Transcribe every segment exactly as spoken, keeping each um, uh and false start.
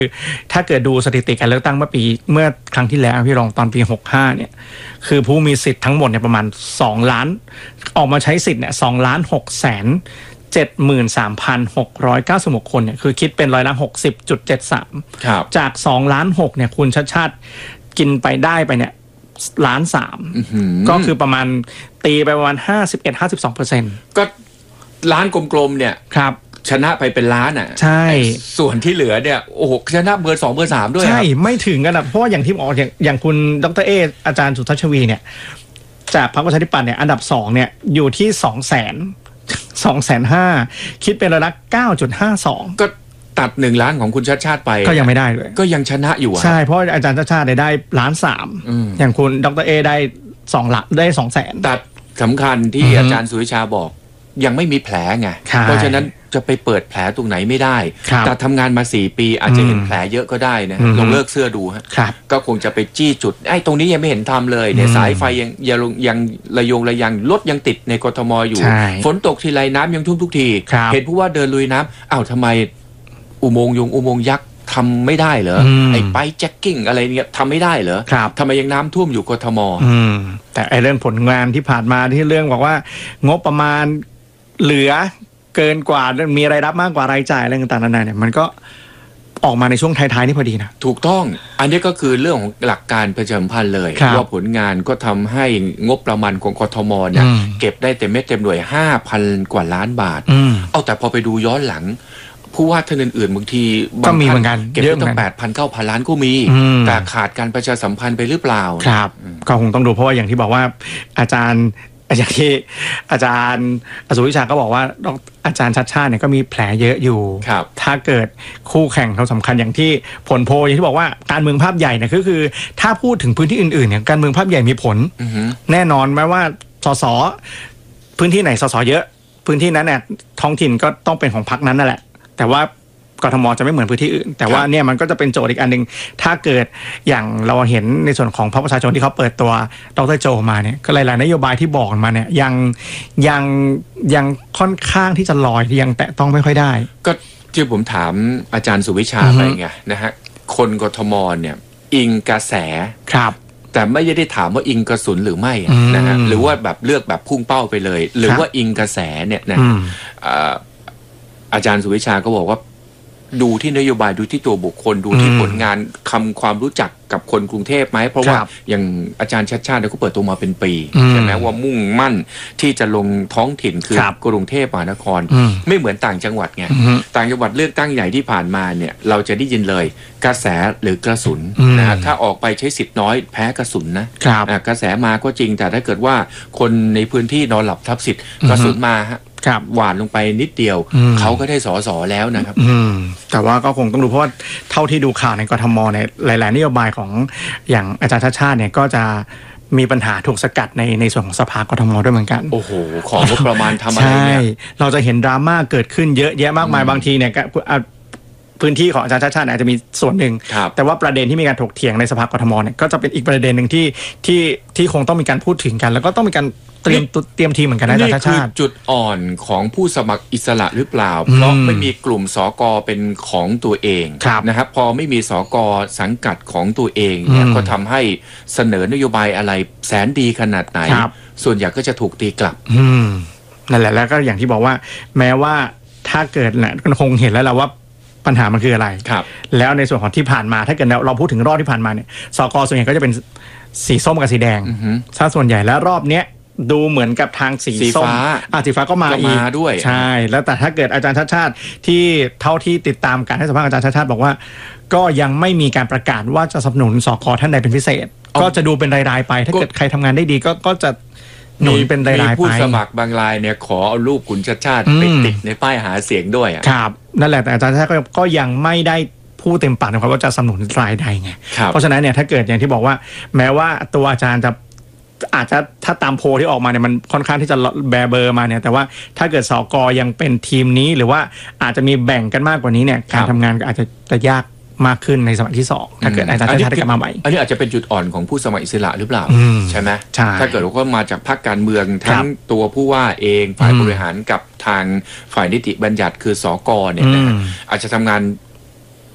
ถ้าเกิดดูสถิติการเลือกตั้งเมื่อปีเมื่อครั้งที่แล้วพี่รองตอนปีหกสิบห้าเนี่ยคือผู้มีสิทธิ์ทั้งหมดเนี่ยประมาณสองล้านออกมาใช้สิทธิ์เนี่ยสองล้านหกแสนเจ็ดหมื่นสามพันหกร้อยเก้าสิบหกคนเนี่ยคือคิดเป็นร้อยละ หกสิบจุดเจ็ดสาม จากสองล้านหกเนี่ยคุณชัชชาติกินไปได้ไปเนี่ยล้านสามก็คือประมาณตีไปประมาณห้าสิบเอ็ด ห้าสิบสองเปอร์เซ็นต์ก็ล้านกลมๆเนี่ยครับชนะไปเป็นล้านอ่ะใช่ส่วนที่เหลือเนี่ยโอ้โหชนะเบอร์สองเบอร์สามด้วยใช่ไม่ถึงกันนะเพราะว่าอย่างที่บอกอย่างอย่างคุณดร.เออาจารย์สุทัชวีเนี่ยจากพรรคประชาธิปัตย์เนี่ยอันดับสองเนี่ยอยู่ที่สองแสนสองแสนห้าคิดเป็นร้อยละเก้าจุดห้าสองก็ตัดหนึ่งล้านของคุณชัดชาติไปก็ยังไม่ได้เลยก็ยังชนะอยู่ใช่เพราะอาจารย์ชัดชาติได้ล้านสามอย่างคุณดร.เอได้สองล้านได้สองแสนแต่สำคัญที่อาจารย์สุวิชาบอกยังไม่มีแผลไงเพราะฉะนั้นจะไปเปิดแผลตรงไหนไม่ได้แต่ทำงานมาสี่ปีอาจจะเห็นแผลเยอะก็ได้นะลองเลิกเสื้อดูฮะก็คงจะไปจี้จุดไอ้ตรงนี้ยังไม่เห็นทำเลยเนี่ยสายไฟยังยังยังระยงระยังรถยังติดในกทมอยู่ฝนตกทีไรน้ำยังท่วมทุกทีเห็นผู้ว่าเดินลุยน้ำอ้าวทำไมอุโมงค์ยงอุโมงค์ยักษ์ทำไม่ได้เหรอไอ้ไปแจ็คกิ้งอะไรเนี่ยทำไม่ได้เหรอทำไมยังน้ำท่วมอยู่กทมแต่ไอ้เรื่องผลงานที่ผ่านมาที่เรื่องบอกว่างบประมาณเหลือเกินกว่ามีรายรับมากกว่ารายจ่ายอะไรต่างๆนานาเนี่ยมันก็ออกมาในช่วงท้ายๆนี่พอดีนะถูกต้องอันนี้ก็คือเรื่องของหลักการประชาสัมพันธ์เลยว่าผลงานก็ทำให้งบประมาณของกทมเนี่ยเก็บได้เต็มเม็ดเต็มหน่วย ห้าพัน กว่าล้านบาทเอาแต่พอไปดูย้อนหลังผู้ว่าท่านอื่นๆบางทีบางท่านเก็บได้ตั้ง แปดพัน เก้าพัน ล้านก็มีแต่ขาดการประชาสัมพันธ์ไปหรือเปล่าครับก็คงต้องดูเพราะว่าอย่างที่บอกว่าอาจารย์อย่างที่อาจารย์อสุวิชาก็บอกว่าอาจารย์ชัดชาติเนี่ยก็มีแผลเยอะอยู่ถ้าเกิดคู่แข่งเขาสำคัญอย่างที่ผลโพลอย่างที่บอกว่าการเมืองภาพใหญ่เนี่ยก็คือถ้าพูดถึงพื้นที่อื่นๆเนี่ยการเมืองภาพใหญ่มีผลแน่นอนแม้ว่าสสพื้นที่ไหนสสเยอะพื้นที่นั้นเนี่ยท้องถิ่นก็ต้องเป็นของพรรคนั้นนั่นแหละแต่ว่ากทมจะไม่เหมือนพื้นที่อื่นแต่ว่าเนี่ยมันก็จะเป็นโจทย์อีกอันนึงถ้าเกิดอย่างเราเห็นในส่วนของพรรคประชาชนที่เขาเปิดตัวดร.โจมาเนี่ยก็หลายๆนโยบายที่บอกมาเนี่ยยังยังยังค่อนข้างที่จะลอยยังแตะต้องไม่ค่อยได้ก็ที่ผมถามอาจารย์สุวิชาไปไงนะฮะคนกทมเนี่ยอิงกระแสครับแต่ไม่ได้ถามว่าอิงกระสุนหรือไม่นะฮะหรือว่าแบบเลือกแบบพุ่งเป้าไปเลยหรือว่าอิงกระแสเนี่ยนะอาจารย์สุวิชาก็บอกว่าดูที่นโยบายดูที่ตัวบุคคลดูที่ผลงานคำความรู้จักกับคนกรุงเทพไหมเพราะว่าอย่างอาจารย์ชัดชาติเขาเปิดตัวมาเป็นปีใช่ไหมว่ามุ่งมั่นที่จะลงท้องถิ่นคือกรุงเทพมหานครไม่เหมือนต่างจังหวัดไงต่างจังหวัดเลือกตั้งใหญ่ที่ผ่านมาเนี่ยเราจะได้ยินเลยกระแสหรือกระสุนนะถ้าออกไปใช้สิทธิ์น้อยแพ้กระสุนนะกระแสมาก็จริงแต่ถ้าเกิดว่าคนในพื้นที่นอนหลับทับสิทธิ์กระสุนมาฮะหวานลงไปนิดเดียวเขาก็ได้สอสอแล้วนะครับแต่ว่าก็คงต้องดูเพราะว่าเท่าที่ดูข่าวในกทมในหลายๆนโยบายของอย่างอาจารย์ชาติชาติเนี่ยก็จะมีปัญหาถูกสกัดในในส่วนของสภากทมด้วยเหมือนกันโอ้โหของงบประมาณทำอะไรเนี่ยเราจะเห็นดราม่าเกิดขึ้นเยอะแยะมากมายบางทีเนี่ยพื้นที่ของอาจารย์ชาติชาติอาจจะมีส่วนหนึ่งแต่ว่าประเด็นที่มีการถกเถียงในสภากทมเนี่ยก็จะเป็นอีกประเด็นหนึ่งที่ที่ที่คงต้องมีการพูดถึงกันแล้วก็ต้องมีการเตรียมเตรียมทีมเหมือนกันนะอาจารย์ชาติชาตินี่คือจุดอ่อนของผู้สมัครอิสระหรือเปล่าเพราะไม่มีกลุ่มสกเป็นของตัวเองนะครับพอไม่มีสกสังกัดของตัวเองเนี่ยก็ทำให้เสนอนโยบายอะไรแสนดีขนาดไหนส่วนใหญ่ก็จะถูกตีกลับนั่นแหละแล้วก็อย่างที่บอกว่าแม้ว่าถ้าเกิดแหละก็คงเห็นแล้วแหละว่าปัญหามันคืออะไรแล้วในส่วนของที่ผ่านมาถ้าเกิดเราพูดถึงรอบที่ผ่านมาเนี่ยสกส่วนใหญ่ก็จะเป็นสีส้มกับสีแดงถ้าส่วนใหญ่แล้วรอบเนี้ยดูเหมือนกับทางสีส้มอ่ะสีฟ้าก็มาอีกด้วยใช่แล้วแต่ถ้าเกิดอาจารย์ชาติชาติที่เท่าที่ติดตามการให้สัมภาษณ์อาจารย์ชาติชาติบอกว่าก็ยังไม่มีการประกาศว่าจะสนับสนุนสกท่านใดเป็นพิเศษก็จะดูเป็นรายๆไปถ้าเกิดใครทำงานได้ดีก็ก็จะหนุนเป็นรายๆไปมีผู้สมัครบางรายเนี่ยขอเอารูปคุณชาติชาติไปติดในป้ายหาเสียงด้วยครับนั่นแหละแต่อาจารย์ชาติก็ยังไม่ได้พูดเต็มปากนะครับว่าจะสนับสนุนรายใดไงเพราะฉะนั้นเนี่ยถ้าเกิดอย่างที่บอกว่าแม้ว่าตัวอาจารย์จะอาจจะถ้าตามโพลที่ออกมาเนี่ยมันค่อนข้างที่จะแบเบอร์มาเนี่ยแต่ว่าถ้าเกิดสกยังเป็นทีมนี้หรือว่าอาจจะมีแบ่งกันมากกว่านี้เนี่ยการทำงานก็อาจจะจะยากมากขึ้นในสมัยที่สองถ้าเกิดอาจารย์ชาติชาติกลับมาใหม่อันนี้อาจจะเป็นจุดอ่อนของผู้สมัครอิสระหรือเปล่าใช่ไหมถ้าเกิดว่ามาจากพรรคการเมืองทั้งตัวผู้ว่าเองฝ่ายบริหารกับทางฝ่ายนิติบัญญัติคือสกเนี่ยอาจจะทำงาน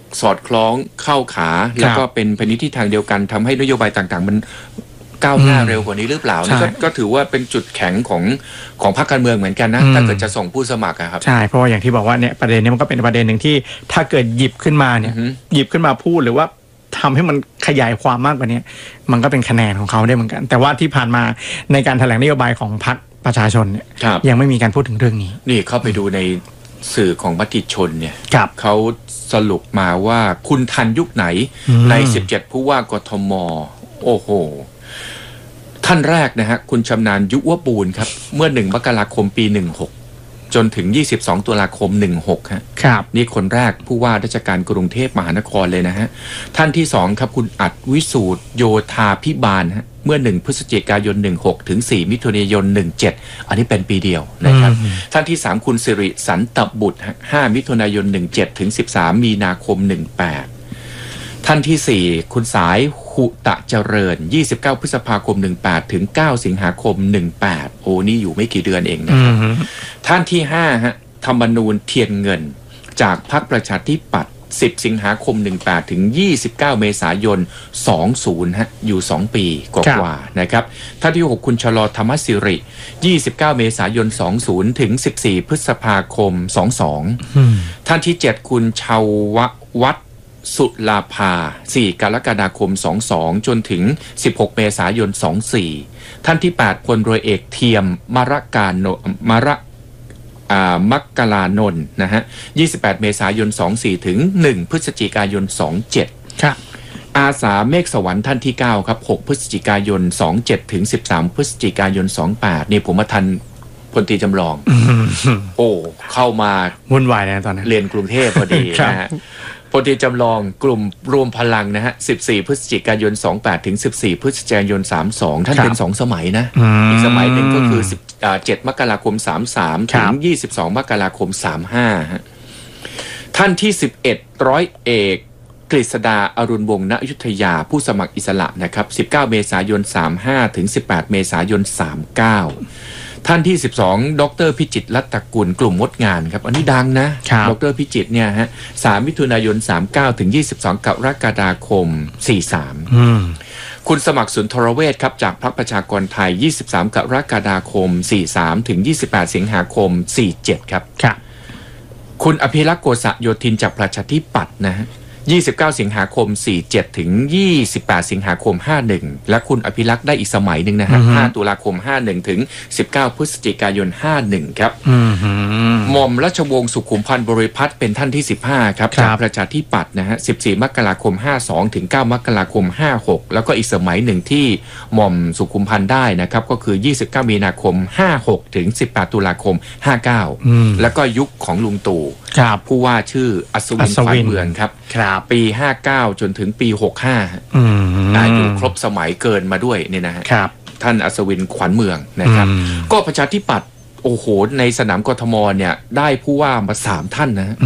สอดคล้องเข้าขาแล้วก็เป็นไปในทิศทางเดียวกันทำให้นโยบายต่างๆมันก้าวหน้าเร็วกว่านี้หรือเปล่าก็ก็ถือว่าเป็นจุดแข็งของของพรรคการเมืองเหมือนกันนะถ้าเกิดจะส่งผู้สมัครครับใช่เพราะว่าอย่างที่บอกว่าเนี่ยประเด็นนี้มันก็เป็นประเด็นหนึ่งที่ถ้าเกิดหยิบขึ้นมาเนี่ยหยิบขึ้นมาพูดหรือว่าทำให้มันขยายความมากกว่านี้มันก็เป็นคะแนนของเขาได้เหมือนกันแต่ว่าที่ผ่านมาในการแถลงนโยบายของพรรคประชาชนเนี่ยยังไม่มีการพูดถึงเรื่องนี้นี่เข้าไปดูในสื่อของมติชนเนี่ยเขาสรุปมาว่าคุณทันยุคไหนในสิบเจ็ดผู้ว่ากทมโอ้โหท่านแรกนะฮะคุณชำนาญยุวบูรณ์ครับเมื่อหนึ่งมกราคมปีหนึ่งหกจนถึงยี่สิบสองตุลาคมสิบหกฮะครับนี่คนแรกผู้ว่าราชการกรุงเทพมหานครเลยนะฮะท่านที่สองครับคุณอัดวิสูตรโยธาพิบาลฮะเมื่อหนึ่งพฤศจิกายนสิบหกถึงสี่มิถุนายนสิบเจ็ดอันนี้เป็นปีเดียวนะครับท่านที่สามคุณสิริสันตบุตรฮะห้ามิถุนายนสิบเจ็ดถึงสิบสามมีนาคมสิบแปดท่านที่สี่คุณสายหุตะเจริญยี่สิบเก้าพฤษภาคมสิบแปดถึงเก้าสิงหาคมสิบแปดโอ้นี่อยู่ไม่กี่เดือนเองนะครับท่านที่ห้าฮะธรรมนูญเทียนเงินจากพรรคประชาธิปัตย์สิบสิงหาคมสิบแปดถึงยี่สิบเก้าเมษายนยี่สิบฮะอยู่สองปีกว่าๆนะครับท่านที่หกคุณชลอธรรมสิริยี่สิบเก้าเมษายนยี่สิบถึงสิบสี่พฤษภาคมยี่สิบสองท่านที่เจ็ดคุณชาววัฒน์สุลาภาสี่กรกฎาคมยี่สิบสองจนถึงสิบหกเมษายนยี่สิบสี่ท่านที่แปดพลเรือเอกเทียมมรการโนมระอ่ามักกลานนท์นะฮะยี่สิบแปดเมษายนยี่สิบสี่ถึงหนึ่งพฤศจิกายนยี่สิบเจ็ดครับอาสาเมฆสวรรค์ท่านที่เก้าครับหกพฤศจิกายนยี่สิบเจ็ดถึงสิบสามพฤศจิกายนยี่สิบแปดนี่ผมมาทันพลตรีจำลองโอ้เข้ามาวุ่นวายนะตอนนั้นเรียนกรุงเทพพอดีนะฮะพลตรีจำลองกลุ่มรวมพลังนะฮะสิบสี่พฤศจิกายนยี่สิบแปดถึงสิบสี่พฤศจิกายนสามสิบสองท่านเป็นสองสมัยนะอีกสมัยหนึ่งก็คือสิบเจ็ดมกราคมสามสิบสามถึงยี่สิบสองมกราคมสามสิบห้าฮะท่านที่สิบเอ็ดร้อยเอกกฤษดาอรุณวงศ์ณอยุธยาผู้สมัครอิสระนะครับสิบเก้าเมษายนสามสิบห้าถึงสิบแปดเมษายนสามสิบเก้าท่านที่สิบสองดรพิจิตรรัตนกุลกลุ่มมดงานครับอันนี้ดังนะดรพิจิตรเนี่ยฮะสามมิถุนายนสามสิบเก้าถึงยี่สิบสองกรกฎาคมสี่สิบสามคุณสมัครสุนทรเวชครับจากพรรคประชากรไทยยี่สิบสามกรกฎาคมสี่สิบสามถึงยี่สิบแปดสิงหาคมสี่สิบเจ็ดครับคุณอภิรักษ์โกษโยธินจากประชาธิปัตย์นะฮะยี่สิบเก้าสิงหาคมสี่สิบเจ็ดถึงยี่สิบแปดสิงหาคมห้าสิบเอ็ดและคุณอภิรักษ์ได้อีกสมัยหนึ่งนะฮะห้าตุลาคมห้าสิบเอ็ดถึงสิบเก้าพฤศจิกายนห้าสิบเอ็ดครับหม่อมราชวงศ์สุขุมพันธ์บริพัตรเป็นท่านที่สิบห้าครับจากประชาธิปัตย์นะฮะสิบสี่มกราคมห้าสิบสองถึงเก้ามกราคมห้าสิบหกแล้วก็อีกสมัยหนึ่งที่หม่อมสุขุมพันธ์ได้นะครับก็คือยี่สิบเก้ามีนาคมห้าสิบหกถึงสิบแปดตุลาคมห้าสิบเก้าแล้วก็ยุคของลุงตู่ผู้ว่าชื่ออัศวินขวัญเมืองครับปีห้าสิบเก้าจนถึงปีหกสิบห้าอายุครบสมัยเกินมาด้วยเนี่ยนะฮะท่านอัศวินขวัญเมืองนะครับก็ประชาธิปัตย์โอ้โหในสนามกทมเนี่ยได้ผู้ว่ามาสามท่านนะ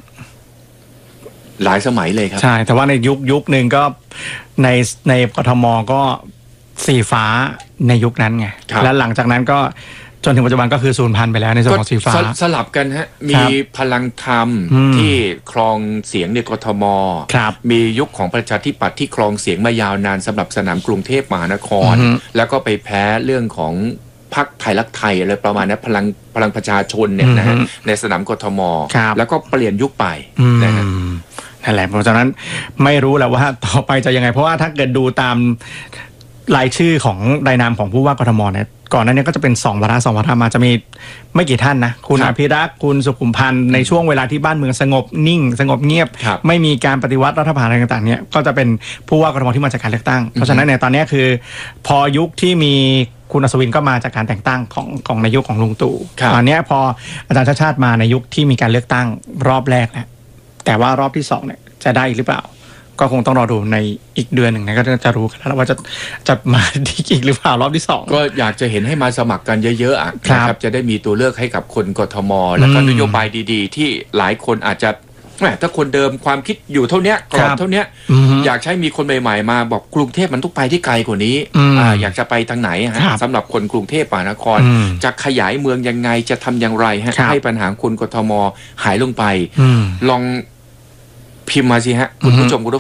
หลายสมัยเลยครับใช่แต่ว่าในยุคยุคหนึ่งก็ในในกทมก็สีฟ้าในยุคนั้นไงและหลังจากนั้นก็จนถึงปัจจุบันก็คือสูญพันธุ์ไปแล้วในส่วนของสีฟ้าสลับกันฮะมีพลังธรรมที่ครองเสียงในกทมมียุคของประชาธิปัตย์ที่ครองเสียงมายาวนานสำหรับสนามกรุงเทพมหานครแล้วก็ไปแพ้เรื่องของพรรคไทยรักไทยอะไรประมาณนั้นพลังพลังประชาชนเนี่ยนะฮะในสนามกทมแล้วก็เปลี่ยนยุคไปนะฮะนั่นแหละเพราะฉะนั้นไม่รู้แล้วว่าต่อไปจะยังไงเพราะว่าถ้าเกิดดูตามรายชื่อของรายนามของผู้ว่ากทมเนี่ยก่อนหน้านี้ก็จะเป็นสองวาระสองวาระมาจะมีไม่กี่ท่านนะคุณอภิรักษ์คุณสุขุมพันธ์ในช่วงเวลาที่บ้านเมืองสงบนิ่งสงบเงียบไม่มีการปฏิวัติรัฐประหารอะไรต่างๆเนี่ยก็จะเป็นผู้ว่ากทมที่มาจากการเลือกตั้งเพราะฉะนั้นเนี่ยตอนนี้คือพอยุคที่มีคุณอัศวินก็มาจากการแต่งตั้งของของในยุคของลุงตู่ตอนนี้พออาจารย์ชาติชาติมาในยุคที่มีการเลือกตั้งรอบแรกแล้วแต่ว่ารอบที่สองเนี่ยจะได้หรือเปล่าก็คงต้องรอดูในอีกเดือนหนึ่งนะก็จะรู้กันแล้วว่าจะจะมาอีกหรือเปล่ารอบที่สองก็อยากจะเห็นให้มาสมัครกันเยอะๆนะครับจะได้มีตัวเลือกให้กับคนกทมแล้วก็นโยบายดีๆที่หลายคนอาจจะแหมถ้าคนเดิมความคิดอยู่เท่านี้กรอบเท่านี้อยากใช้มีคนใหม่ๆมาบอกกรุงเทพมันต้องไปที่ไกลกว่านี้อ่าอยากจะไปทางไหนฮะสำหรับคนกรุงเทพมหานครจะขยายเมืองยังไงจะทำอย่างไรฮะให้ปัญหาคนกทมหายลงไปลองพพิมพ์มาสิฮะคุณผู้ชมคุณ